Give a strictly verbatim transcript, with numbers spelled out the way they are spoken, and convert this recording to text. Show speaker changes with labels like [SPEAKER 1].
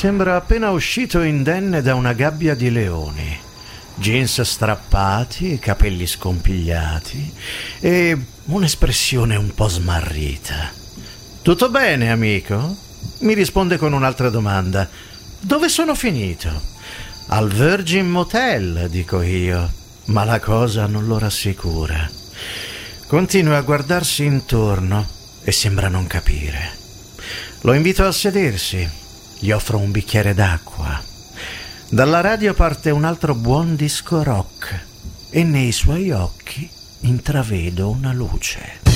[SPEAKER 1] Sembra appena uscito indenne da una gabbia di leoni. Jeans strappati, capelli scompigliati e un'espressione un po' smarrita. «Tutto bene, amico?» Mi risponde con un'altra domanda. «Dove sono finito?» «Al Virgin Motel», dico io, ma la cosa non lo rassicura. Continua a guardarsi intorno e sembra non capire. Lo invito a sedersi, gli offro un bicchiere d'acqua. Dalla radio parte un altro buon disco rock e nei suoi occhi intravedo una luce.